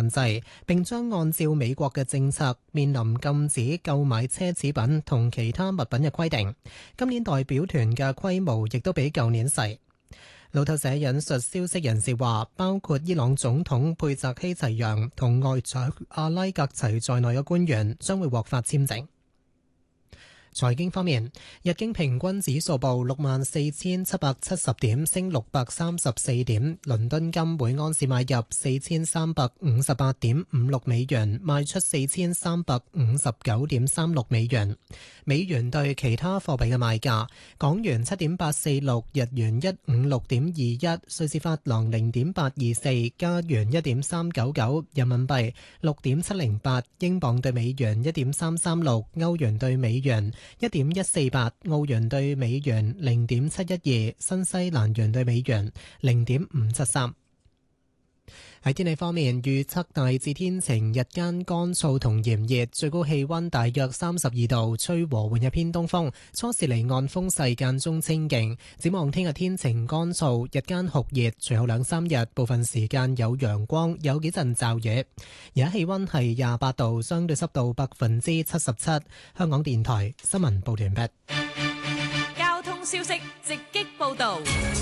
限制，並將按照美國嘅政策面臨禁止購買奢侈品同其他物品嘅規定。今年代表團嘅規模亦都比舊年細。路透社引述消息人士話，包括伊朗總統佩澤希齊揚同外長阿拉格齊在內嘅官員將會獲發簽證。財經方面，日經平均指數報64,770點，升634點。倫敦金每盎司買入4358.56美元，賣出4359.36美元。美元對其他貨幣嘅賣價：港元7.846，日元156.21，瑞士法郎0.824，加元1.399，人民幣6.708，英鎊對美元1.336，歐元對美元1.148，澳元對美元0.712，新西蘭元對美元0.573。喺天氣方面，預測大致天晴，日間乾燥同炎熱，最高氣溫大約32度，吹和緩嘅偏東風，初時離岸風勢間中清勁。展望聽日天晴乾燥，日間酷熱，隨後2-3日部分時間有陽光，有幾陣驟雨。而家氣溫係28度，相對濕度77%。香港電台新聞報道完畢。 交通消息直擊報道。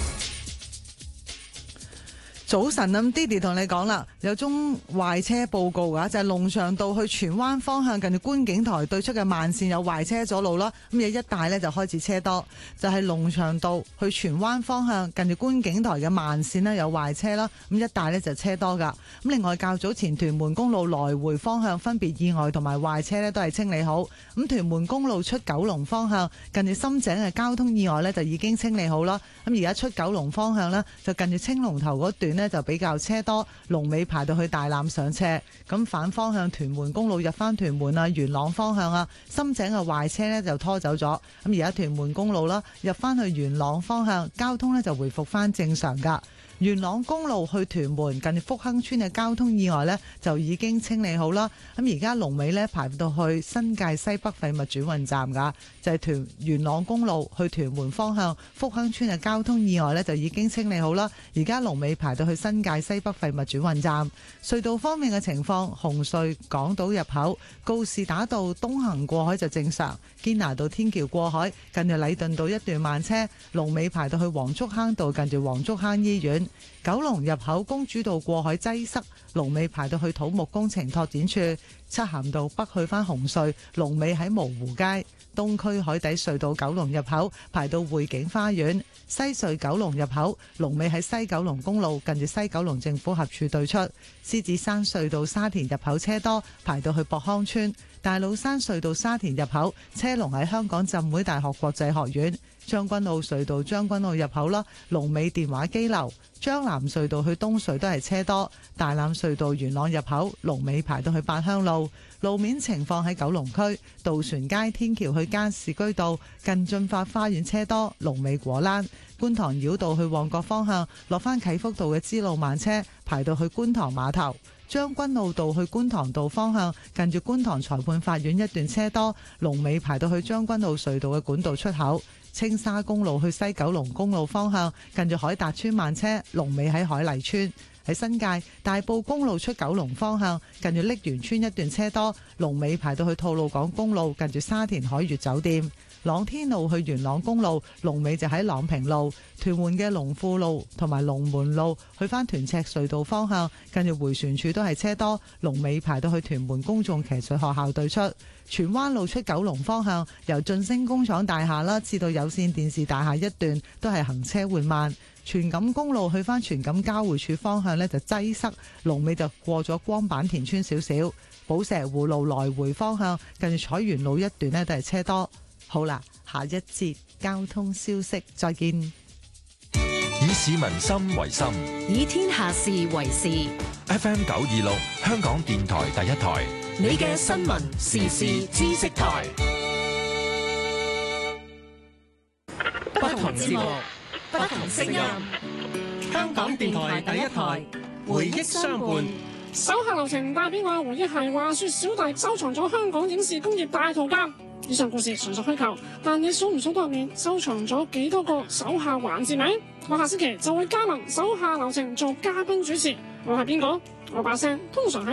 早晨咁 Didi 同你講啦，有宗壞車報告㗎，就係龍翔道去荃灣方向近住觀景台對出嘅慢線有壞車阻路啦。咁有一帶呢就開始車多，就係龍翔道去荃灣方向近住觀景台嘅慢線呢有壞車啦。咁一帶呢就車多㗎。咁另外較早前屯門公路來回方向分別意外同埋壞車呢都係清理好。咁屯門公路出九龍方向近住深井嘅交通意外呢就已經清理好啦。咁而家出九龍方向呢，就近住青龍頭嗰段呢就比較車多，龍尾排到去大欖上車。咁反方向屯門公路入翻屯門啊、元朗方向啊，深井嘅壞車呢就拖走咗。咁而家屯門公路啦，入翻去元朗方向，交通呢就回復翻正常噶。元朗公路去屯門近福亨村嘅交通意外呢，就已經清理好啦。咁而家龍尾呢，排到去新界西北廢物轉運站噶，就係元朗公路去屯門方向福亨村嘅交通意外呢，就已經清理好啦。而家龍尾排到去新界西北廢物轉運站。隧道方面嘅情況，紅隧港島入口告士打道東行過海就正常，堅拿道天橋過海近住禮頓道一段慢車，龍尾排到去黃竹坑道近住黃竹坑醫院。九龍入口公主道過海擠塞，龍尾排到去土木工程拓展處。漆咸道北去返紅隧，龍尾喺蕪湖街。東區海底隧道九龍入口排到匯景花園。西隧九龍入口龍尾喺西九龍公路近住西九龍政府合署對出。獅子山隧道沙田入口車多，排到去博康村。大老山隧道沙田入口車龍喺香港浸會大學國際學院。將軍澳隧道將軍澳入口啦，龍尾電話機樓。將南隧道去東隧都係車多，大欖隧道元朗入口龍尾排到去八鄉路。路面情況喺九龍區渡船街天橋去加士居道近駿發花園車多，龍尾果欄。觀塘繞道去旺角方向落返啟福道嘅支路慢車排到去觀塘碼頭。將軍澳道去觀塘道方向近住觀塘裁判法院一段車多，龍尾排到去將軍澳隧道嘅管道出口。青沙公路去西九龍公路方向近住海達村慢車，龍尾喺海麗村。喺新界大埔公路出九龍方向近住瀝源村一段車多，龍尾排到去吐露港公路近住沙田海悅酒店。朗天路去元朗公路龍尾就喺朗屏路。屯門嘅龍富路同埋龍門路去返屯赤隧道方向近住迴旋處都係車多，龍尾排到去屯門公眾騎術學校對出。荃灣路出九龍方向由晉升工廠大廈啦至到有線電視大廈一段都係行車緩慢。荃錦公路去返荃錦交匯處方向呢就擠塞，龍尾就過咗光板田村少少。寶石湖路來回方向近住彩園路一段呢都係車多。好啦，下一節交通消息再見。 以市民心為心， 以天下事為事。 FM 926香港電台第一台， 你嘅新聞時事知識台。 不同節目，不同聲音。香港電台第一台，回憶相伴。 手下留情帶俾我回憶係話說小弟收藏咗香港影視工業大圖鑑。以上故事純屬虛構，但你數唔數得入面收藏咗幾多個手下環節名？我下星期就會加盟手下留情做嘉賓主持。我係邊個？我把聲通常喺